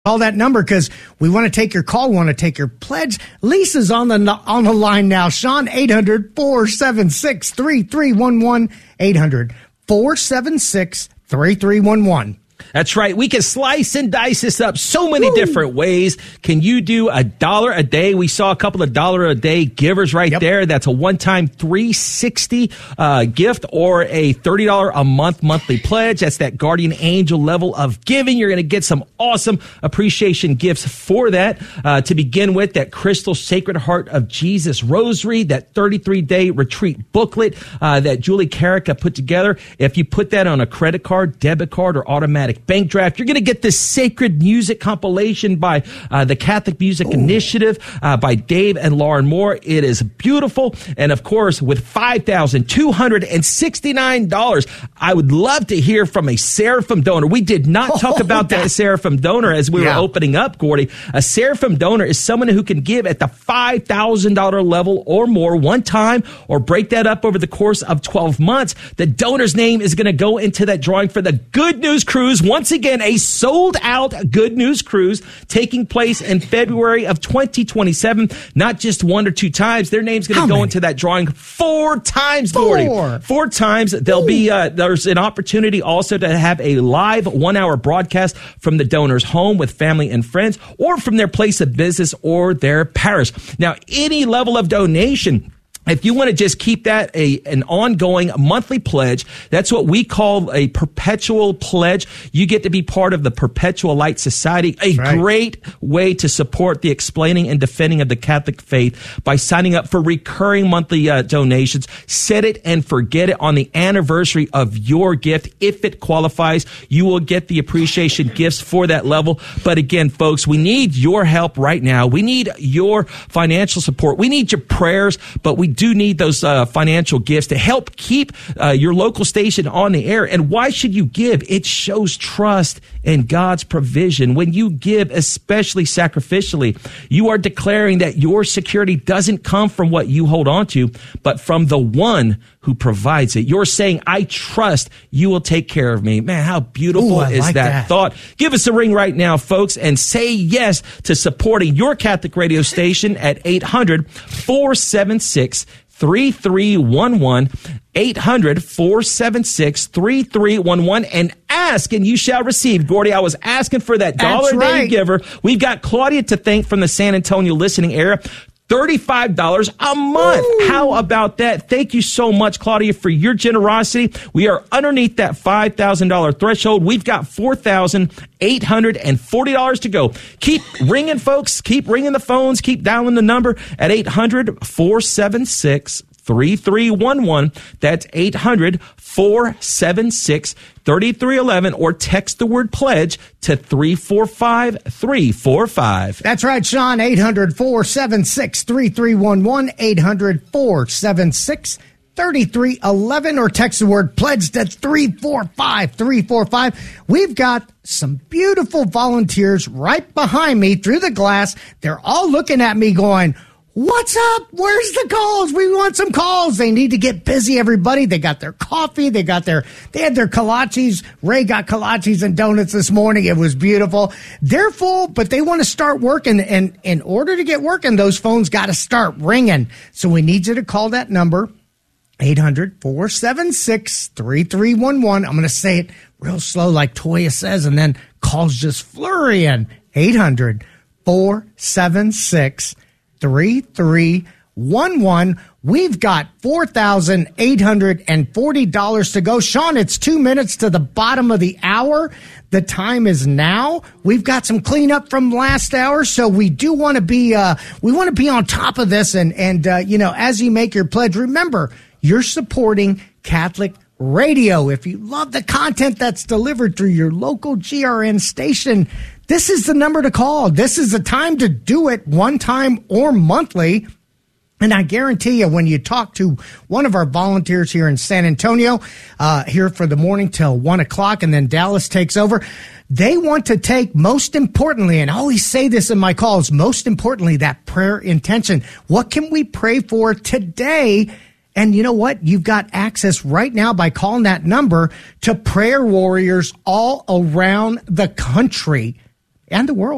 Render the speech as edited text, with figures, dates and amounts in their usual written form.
Call that number because we want to take your call. We want to take your pledge. Lisa's on the line now. Sean, 800-476-3311. 800-476-3311. That's right. We can slice and dice this up so many different ways. Can you do $1 a day? We saw a couple of $1 a day givers right there. That's a one-time $360 gift or a $30 a month monthly pledge. That's that guardian angel level of giving. You're going to get some awesome appreciation gifts for that. To begin with, that Crystal Sacred Heart of Jesus Rosary, that 33-day retreat booklet that Julie Carrica put together. If you put that on a credit card, debit card, or automatic bank draft, you're going to get this sacred music compilation by the Catholic Music Initiative by Dave and Lauren Moore. It is beautiful. And of course, with $5,269, I would love to hear from a Seraphim donor. We did not talk about that Seraphim donor as we were opening up, Gordy. A Seraphim donor is someone who can give at the $5,000 level or more one time, or break that up over the course of 12 months. The donor's name is going to go into that drawing for the Good News Cruise. Once again, a sold-out Good News Cruise taking place in February of 2027. Not just one or two times. Their name's going to go into that drawing 4 times, Gordy. 4 times. There'll be there's an opportunity also to have a live 1-hour broadcast from the donor's home with family and friends, or from their place of business or their parish. Now, any level of donation, if you want to just keep that an ongoing monthly pledge, that's what we call a perpetual pledge. You get to be part of the Perpetual Light Society, great way to support the explaining and defending of the Catholic faith by signing up for recurring monthly donations. Set it and forget it on the anniversary of your gift. If it qualifies, you will get the appreciation gifts for that level. But again, folks, we need your help right now. We need your financial support. We need your prayers, but we do need those financial gifts to help keep your local station on the air. And why should you give? It shows trust in God's provision. When you give, especially sacrificially, you are declaring that your security doesn't come from what you hold on to, but from the one who provides it. You're saying, I trust you will take care of me. Man, how beautiful is that thought? Give us a ring right now, folks, and say yes to supporting your Catholic radio station at 800-476-3311, 800-476-3311, and ask and you shall receive. Gordy, I was asking for that $1 a day giver. We've got Claudia to thank from the San Antonio listening area. $35 a month. Ooh. How about that? Thank you so much, Claudia, for your generosity. We are underneath that $5,000 threshold. We've got $4,840 to go. Keep ringing, folks. Keep ringing the phones. Keep dialing the number at 800-476-3311. That's 800-476-3311, or text the word pledge to 345-345. That's right, Sean. 800-476-3311, 800-476-3311, or text the word pledge to 345-345. We've got some beautiful volunteers right behind me through the glass. They're all looking at me going, what's up? Where's the calls? We want some calls. They need to get busy, everybody. They got their coffee. They had their kolaches. Ray got kolaches and donuts this morning. It was beautiful. They're full, but they want to start working. And in order to get working, those phones got to start ringing. So we need you to call that number, 800-476-3311. I'm going to say it real slow like Toya says, and then calls just flurrying. 800-476-3311. We've got $4,840 to go. Sean, it's 2 minutes to the bottom of the hour. The time is now. We've got some cleanup from last hour, so we do want to be on top of this. And as you make your pledge, remember, you're supporting Catholic radio. If you love the content that's delivered through your local GRN station, this is the number to call. This is the time to do it, one time or monthly. And I guarantee you, when you talk to one of our volunteers here in San Antonio, here for the morning till 1 o'clock, and then Dallas takes over, they want to take, most importantly, and I always say this in my calls, most importantly, that prayer intention. What can we pray for today? And you know what? You've got access right now by calling that number to prayer warriors all around the country and the world.